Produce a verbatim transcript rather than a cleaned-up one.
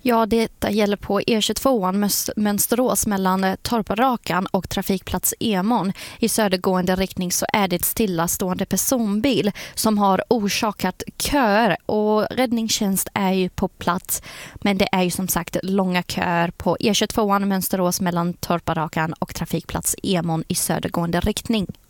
Ja, detta gäller på E tjugotvå Mönsterås mellan Torparakan och trafikplats Emon. I södergående riktning så är det ett stillastående personbil som har orsakat köer, och räddningstjänst är ju på plats. Men det är ju som sagt långa köer på E tjugotvå Mönsterås mellan Torparakan och trafikplats Emon i södergående riktning.